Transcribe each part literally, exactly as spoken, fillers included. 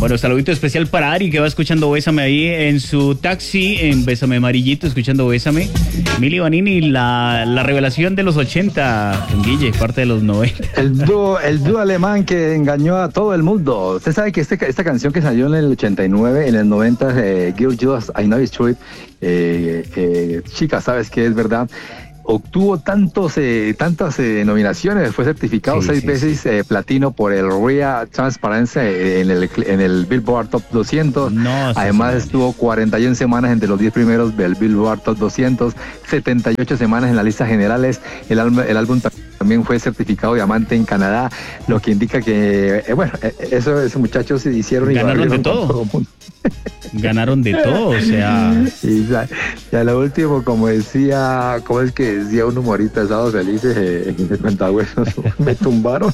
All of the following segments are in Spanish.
Bueno, saludito especial para Ari, que va escuchando Bésame ahí en su taxi, en Bésame Amarillito, escuchando Bésame. Milli Vanilli, la, la revelación de los ochenta, con Guille, parte de los noventa. El dúo, el dúo alemán que engañó a todo el mundo. Usted sabe que este, esta canción que salió en el ochenta y nueve, en el noventa, eh, Girl Just, I Know It's True, eh, eh, chica, ¿sabes qué es verdad? Obtuvo tantos, eh, tantas eh, nominaciones, fue certificado sí, seis sí, veces sí. Eh, platino por el Real Transparency eh, en, el, en el Billboard Top doscientos. No, Además sí, estuvo cuarenta y una semanas entre los diez primeros del Billboard Top doscientos, setenta y ocho semanas en las listas generales. El, el álbum también fue certificado diamante en Canadá, lo que indica que, eh, bueno, eh, eso, esos muchachos se hicieron y ganaron de todo. todo Ganaron de todo, o sea. Y ya, ya lo último, como decía, como es que decía un humorista de Sábados Felices, eh, en Cuentahuesos, me tumbaron.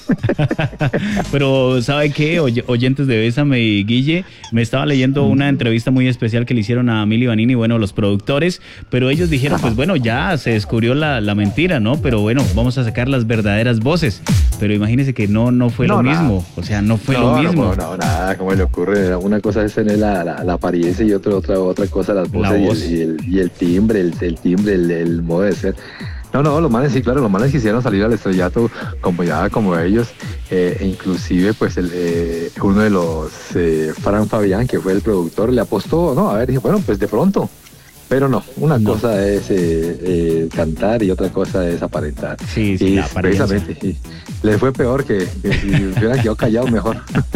Pero, ¿sabe qué? Oy- oyentes de Bésame y Guille, me estaba leyendo una entrevista muy especial que le hicieron a Milli Vanilli, bueno, los productores, pero ellos dijeron, pues bueno, ya se descubrió la, la mentira, ¿no? Pero bueno, vamos a sacar las verdaderas voces. Pero imagínese que no, no fue no, lo nada. mismo, o sea, no fue no, lo mismo. No, no, nada, ¿cómo le ocurre? Una cosa es tener la, la, la apariencia y otra, otra, otra cosa las voces voz. y, el, y, el, y el timbre, el, el timbre, el, el modo de ser. No, no, los manes sí, claro, los manes quisieron salir al estrellato como ya, como ellos, eh, e inclusive pues el, eh, uno de los, eh, Fran Fabián, que fue el productor, le apostó, no, a ver, dije, bueno, pues de pronto. Pero no, una no. cosa es eh, eh, cantar y otra cosa es aparentar. Sí, sí, y la apariencia. Precisamente, sí. Les fue peor que, que si hubieran quedado callados mejor.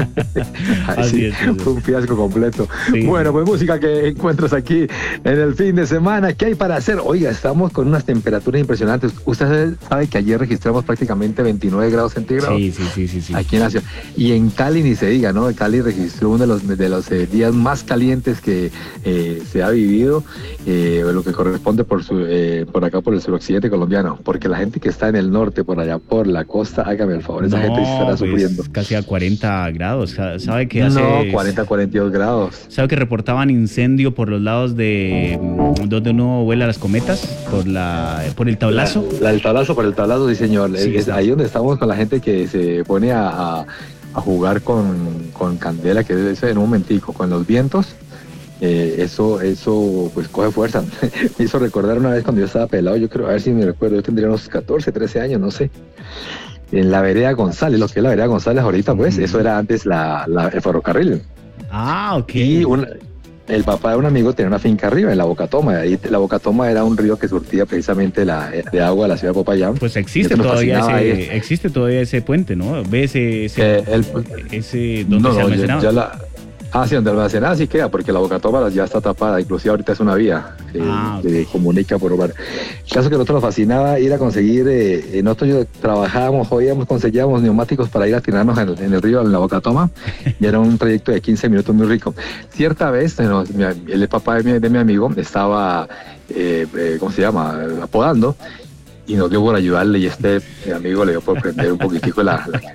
Así sí, es, fue un fiasco completo. Sí. Bueno, pues música que encuentras aquí en el fin de semana. ¿Qué hay para hacer? Oiga, estamos con unas temperaturas impresionantes. Usted sabe que ayer registramos prácticamente veintinueve grados centígrados. Sí, sí, sí, sí, sí. Aquí en la ciudad. Y en Cali ni se diga, ¿no? Cali registró uno de los, de los eh, días más calientes que eh, se ha vivido. Eh, lo que corresponde por su, eh, por acá por el suroccidente colombiano, porque la gente que está en el norte, por allá por la costa, hágame el favor, esa no, gente estará pues, sufriendo. Casi a cuarenta grados, ¿sabe que hace? No, cuarenta, cuarenta y dos grados. ¿Sabe que reportaban incendio por los lados de donde uno vuela las cometas? Por la por el tablazo. La, la el tablazo, por el tablazo, sí señor. Sí, es, ahí donde estamos con la gente que se pone a, a, a jugar con, con candela, que es en un momentico, con los vientos. Eh, eso, eso pues coge fuerza. Me hizo recordar una vez cuando yo estaba pelado, yo creo, a ver si me recuerdo, yo tendría unos catorce, trece años, no sé, en la vereda González, lo que es la vereda González ahorita, pues, mm. eso era antes la, la, el ferrocarril. Ah, ok. Y un, el papá de un amigo tenía una finca arriba, en la Bocatoma, ahí la Bocatoma era un río que surtía precisamente la, de agua a la ciudad de Popayán. Pues existe todavía ese, existe todavía ese puente, ¿no? ¿Ve ese, ese, eh, el, ese donde no, se no, almacenaba? Ya, ya la, Ah, sí, donde almacenada sí queda, porque la Bocatoma ya está tapada, inclusive ahorita es una vía que, ah, okay. que comunica por lugar. El caso que a nosotros nos fascinaba ir a conseguir, eh, nosotros trabajábamos, jodíamos, conseguíamos neumáticos para ir a tirarnos en, en el río, en la Bocatoma, y era un trayecto de quince minutos muy rico. Cierta vez, no, mi, el papá de mi, de mi amigo estaba, eh, eh, ¿cómo se llama?, apodando, y nos dio por ayudarle, y este mi amigo le dio por prender un poquitico la... la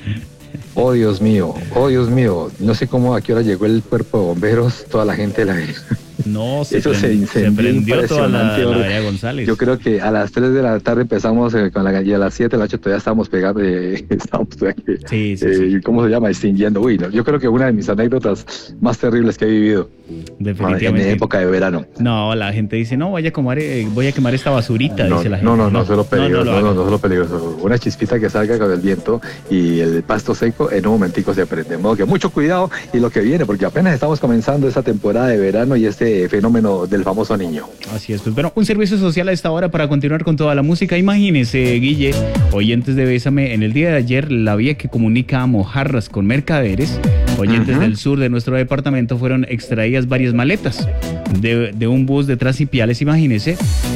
Oh, Dios mío, oh, Dios mío, no sé cómo a qué hora llegó el cuerpo de bomberos, toda la gente la No, se, Eso prend, se, incendió se prendió toda la, la vereda González. Yo creo que a las tres de la tarde empezamos eh, con la y a las siete de la noche todavía estábamos pegando, eh, estábamos todavía, sí, sí, eh, sí. ¿cómo se llama? Extinguiendo. Uy, no, yo creo que una de mis anécdotas más terribles que he vivido. Definitivamente. En época de verano. No, la gente dice, no, vaya a quemar, eh, voy a quemar esta basurita, no, dice la gente. No, no, no, no, solo peligroso, no, no, no, no, solo peligroso. peligroso. Una chispita que salga con el viento y el pasto seco, en un momentico se prende. De modo que mucho cuidado y lo que viene, porque apenas estamos comenzando esta temporada de verano y este fenómeno del famoso niño. Así es, pues bueno, un servicio social a esta hora para continuar con toda la música. Imagínense, Guille, oyentes de Bésame, en el día de ayer la vía que comunica a Mojarras con Mercaderes, oyentes uh-huh. del sur de nuestro departamento, fueron extraídas varias maletas de, de un bus de Transipiales, imagínense.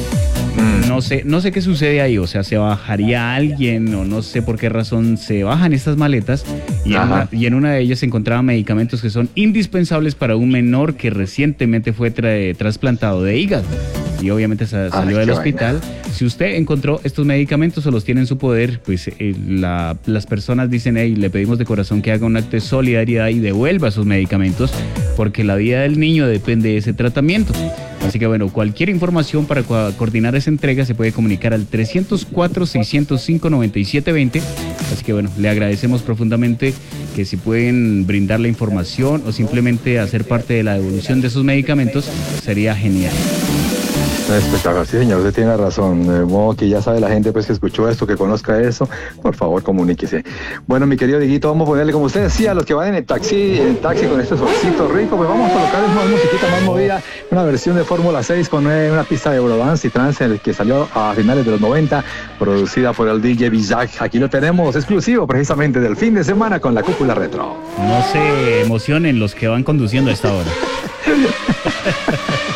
No sé, no sé qué sucede ahí, o sea, se bajaría alguien o no sé por qué razón se bajan estas maletas y en, una, y en una de ellas se encontraban medicamentos que son indispensables para un menor que recientemente fue tra- trasplantado de hígado y obviamente sa- salió Ay, del hospital. Vaina. Si usted encontró estos medicamentos o los tiene en su poder, pues eh, la, las personas dicen, hey, le pedimos de corazón que haga un acto de solidaridad y devuelva esos medicamentos porque la vida del niño depende de ese tratamiento. Así que bueno, cualquier información para co- coordinar esa entrega se puede comunicar al trescientos cuatro, seiscientos cinco, noventa y siete veinte. Así que bueno, le agradecemos profundamente que si pueden brindar la información o simplemente hacer parte de la devolución de esos medicamentos, sería genial. Espectacular, sí señor, usted tiene razón, de modo que ya sabe la gente pues que escuchó esto, que conozca eso, por favor comuníquese. Bueno, mi querido Dieguito, vamos a ponerle, como usted decía, a los que van en el taxi, en el taxi con este solcito rico, pues vamos a colocar una musiquita más movida, una versión de Fórmula seis con eh, una pista de Eurodance y Trance, el que salió a finales de los noventa, producida por el D J Bizak. Aquí lo tenemos, exclusivo precisamente del fin de semana con la Cúpula Retro. No se emocionen los que van conduciendo a esta hora.